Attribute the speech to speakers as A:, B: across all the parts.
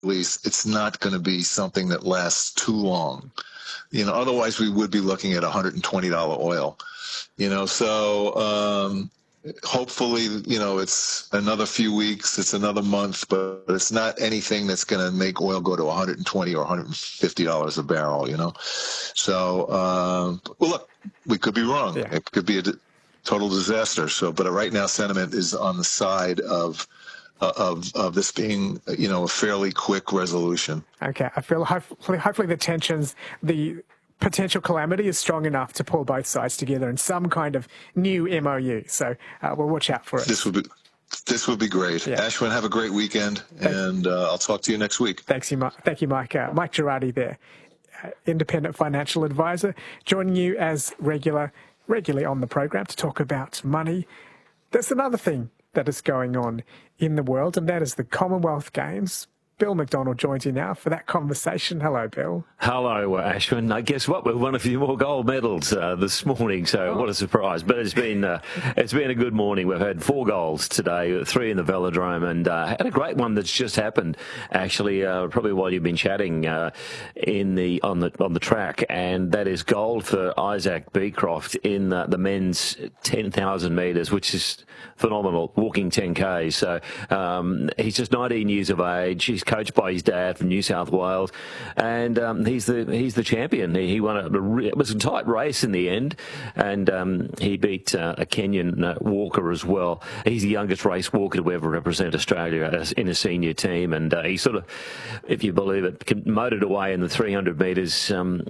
A: least, it's not going to be something that lasts too long. Otherwise we would be looking at $120 oil. So hopefully, it's another few weeks, it's another month, but it's not anything that's going to make oil go to $120 or $150 a barrel. So, well, look, we could be wrong.
B: Yeah.
A: It could be a total disaster. So, but right now, sentiment is on the side of this being, a fairly quick resolution.
B: Okay, I feel hopefully the tensions, the potential calamity is strong enough to pull both sides together in some kind of new MOU. So we'll watch out for it.
A: This would be great.
B: Yeah.
A: Ashwin, have a great weekend, and I'll talk to you next week.
B: Thank you, Mike. Mike Girardi there, independent financial advisor, joining you as regularly on the program to talk about money. There's another thing that is going on in the world, and that is the Commonwealth Games. Bill McDonald joins you now for that conversation. Hello, Bill.
C: Hello, Ashwin. Guess what? We've won a few more gold medals this morning, so what a surprise. But it's been a good morning. We've had 4 goals today, 3 in the velodrome, and had a great one that's just happened, actually, probably while you've been chatting on the track, and that is gold for Isaac Beecroft in the men's 10,000 metres, which is phenomenal, walking 10K. So he's just 19 years of age. He's coached by his dad from New South Wales, and he's the champion. He won it was a tight race in the end, and he beat a Kenyan walker as well. He's the youngest race walker to ever represent Australia in a senior team, and he sort of, if you believe it, motored away in the 300 metres,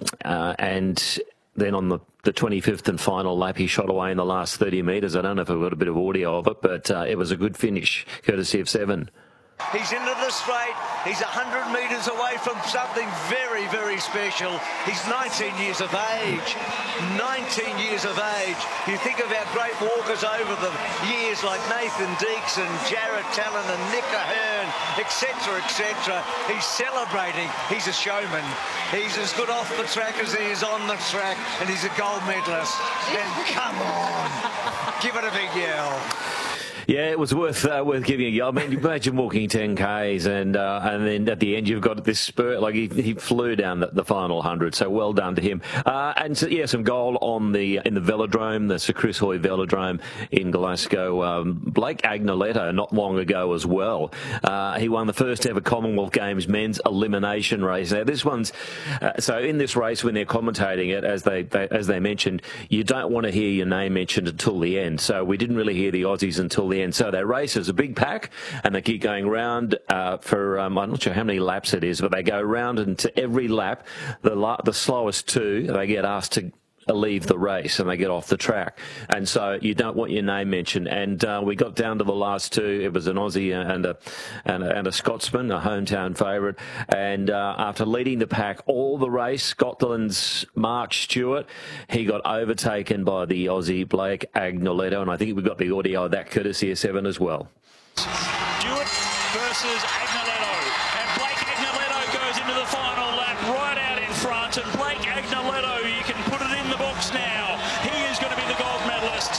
C: and then on the 25th and final lap, he shot away in the last 30 metres. I don't know if I've got a bit of audio of it, but it was a good finish, courtesy of Seven.
D: He's into the straight. He's 100 metres away from something very, very special. He's 19 years of age. 19 years of age. You think about great walkers over the years like Nathan Deeks and Jared Talon and Nick Ahern, etc., etc. He's celebrating. He's a showman. He's as good off the track as he is on the track, and he's a gold medalist. And come on, give it a big yell.
C: Yeah, it was worth giving a yell. I mean, imagine walking 10Ks and then at the end you've got this spurt. Like he flew down the final 100, so well done to him. And so, yeah, some gold in the velodrome, the Sir Chris Hoy velodrome in Glasgow. Blake Agnoletto not long ago as well. He won the first ever Commonwealth Games men's elimination race. Now this one's so in this race when they're commentating it, as they mentioned, you don't want to hear your name mentioned until the end. So we didn't really hear the Aussies until the end. So they race as a big pack, and they keep going round for I'm not sure how many laps it is, but they go round, and to every lap, the slowest 2, they get asked to leave the race and they get off the track, and so you don't want your name mentioned. And we got down to the last 2. It was an Aussie and a Scotsman, a hometown favourite. And after leading the pack all the race, Scotland's Mark Stewart, he got overtaken by the Aussie Blake Agnoletto, and I think we've got the audio of that courtesy of Seven as well.
E: Stewart versus Agnoletto, and Blake Agnoletto goes into the final lap right out in front, and Blake Agnoletto, you can put it in the books now. He is going to be the gold medalist.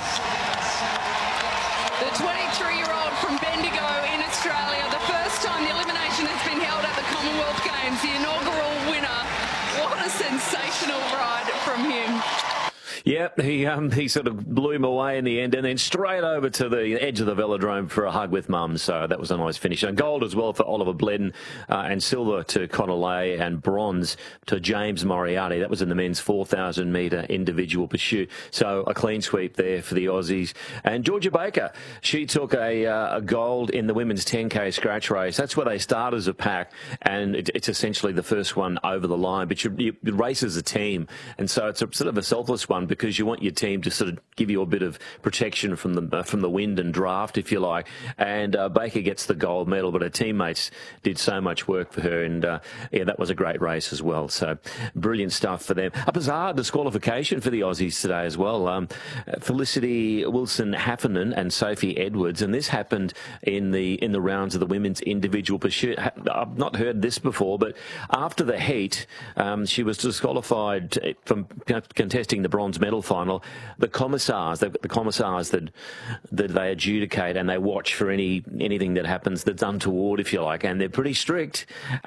F: The 23-year-old from Bendigo in Australia, the first time the elimination has been held at the Commonwealth Games, the inaugural winner. What a sensational ride from him.
C: Yep, he sort of blew him away in the end, and then straight over to the edge of the velodrome for a hug with mum. So that was a nice finish. And gold as well for Oliver Bledden, and silver to Connor Lay, and bronze to James Moriarty. That was in the men's 4,000 metre individual pursuit. So a clean sweep there for the Aussies. And Georgia Baker, she took a gold in the women's 10K scratch race. That's where they start as a pack, and it's essentially the first one over the line. But you race as a team, and so it's a sort of a selfless one, because you want your team to sort of give you a bit of protection from the wind and draft, if you like. And Baker gets the gold medal, but her teammates did so much work for her, and yeah, that was a great race as well. So brilliant stuff for them. A bizarre disqualification for the Aussies today as well. Felicity Wilson-Heffernan and Sophie Edwards, and this happened in the rounds of the women's individual pursuit. I've not heard this before, but after the heat, she was disqualified from contesting the bronze medal final. The commissars that they adjudicate, and they watch for anything that happens that's untoward, if you like, and they're pretty strict.